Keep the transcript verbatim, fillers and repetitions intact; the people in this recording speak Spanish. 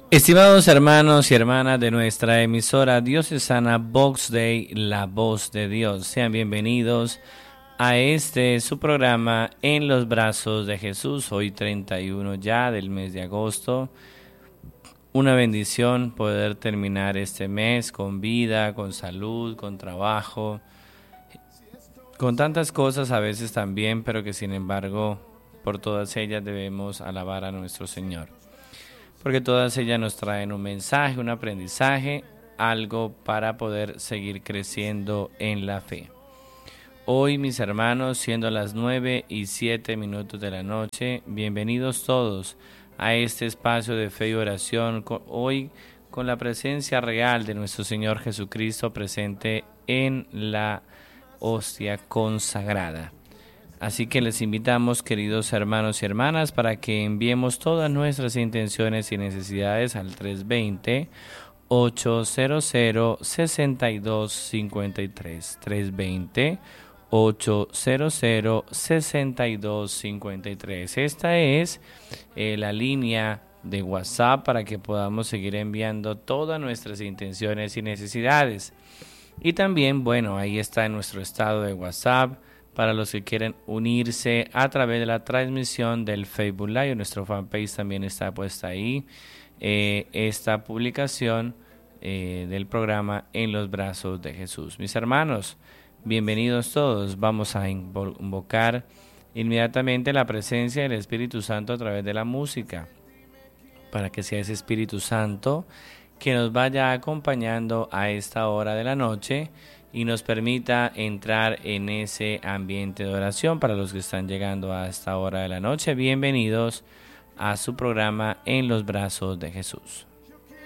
Estimados hermanos y hermanas de nuestra emisora diocesana Vox Dei, la voz de Dios, sean bienvenidos a este su programa En los brazos de Jesús, hoy treinta y uno ya del mes de agosto. Una bendición poder terminar este mes con vida, con salud, con trabajo, con tantas cosas a veces también, pero que sin embargo por todas ellas debemos alabar a nuestro Señor. Porque todas ellas nos traen un mensaje, un aprendizaje, algo para poder seguir creciendo en la fe. Hoy, mis hermanos, siendo las nueve y siete minutos de la noche, bienvenidos todos a este espacio de fe y oración, hoy con la presencia real de nuestro Señor Jesucristo presente en la hostia consagrada. Así que les invitamos, queridos hermanos y hermanas, para que enviemos todas nuestras intenciones y necesidades al tres veinte, ochocientos, sesenta y dos cincuenta y tres. tres veinte, ochocientos, sesenta y dos cincuenta y tres. Esta es eh, la línea de WhatsApp para que podamos seguir enviando todas nuestras intenciones y necesidades. Y también, bueno, ahí está en nuestro estado de WhatsApp, para los que quieren unirse a través de la transmisión del Facebook Live. Nuestro fanpage también está puesta ahí. Eh, esta publicación eh, del programa En los brazos de Jesús. Mis hermanos, bienvenidos todos. Vamos a invocar inmediatamente la presencia del Espíritu Santo a través de la música, para que sea ese Espíritu Santo que nos vaya acompañando a esta hora de la noche y nos permita entrar en ese ambiente de oración. Para los que están llegando a esta hora de la noche, bienvenidos a su programa En los brazos de Jesús.